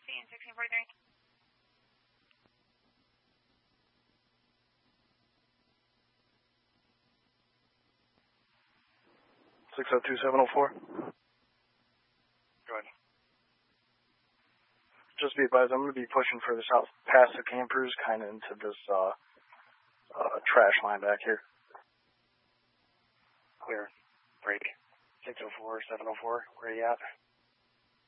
Seeing 1643. 602-704. Go ahead. Just be advised, I'm going to be pushing further south past the campers, kind of into this trash line back here. Clear. Break. 604-704. Where are you at?